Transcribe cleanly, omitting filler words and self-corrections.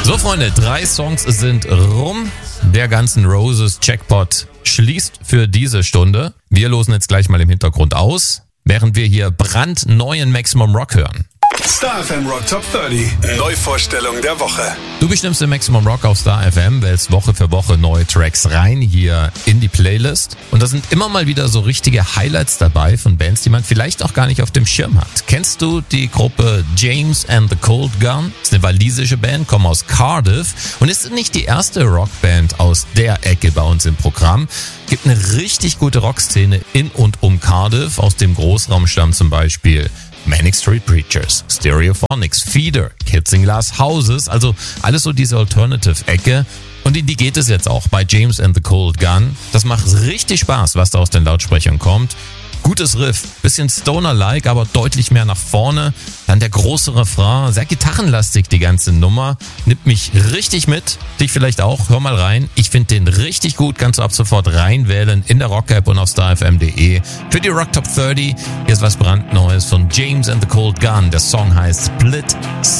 So Freunde, 3 Songs sind rum. Der Guns N' Roses Jackpot schließt für diese Stunde. Wir losen jetzt gleich mal im Hintergrund aus, während wir hier brandneuen Maximum Rock hören. Star FM Rock Top 30. Neuvorstellung der Woche. Du bestimmst den Maximum Rock auf Star FM, wählst Woche für Woche neue Tracks rein hier in die Playlist. Und da sind immer mal wieder so richtige Highlights dabei von Bands, die man vielleicht auch gar nicht auf dem Schirm hat. Kennst du die Gruppe James and the Cold Gun? Das ist eine walisische Band, kommen aus Cardiff und ist nicht die erste Rockband aus der Ecke bei uns im Programm. Gibt eine richtig gute Rockszene in und um Cardiff. Aus dem Großraum stammen zum Beispiel Manic Street Preachers, Stereophonics, Feeder, Kids in Glass Houses, also alles so diese Alternative-Ecke. Und in die geht es jetzt auch bei James and the Cold Gun. Das macht richtig Spaß, was da aus den Lautsprechern kommt. Gutes Riff, bisschen Stoner-like, aber deutlich mehr nach vorne. Dann der große Refrain, sehr gitarrenlastig die ganze Nummer. Nimmt mich richtig mit, dich vielleicht auch, hör mal rein. Ich finde den richtig gut, kannst du ab sofort reinwählen in der Rock-App und auf starfm.de. Für die Rock Top 30, hier ist was brandneues von James and the Cold Gun. Der Song heißt Split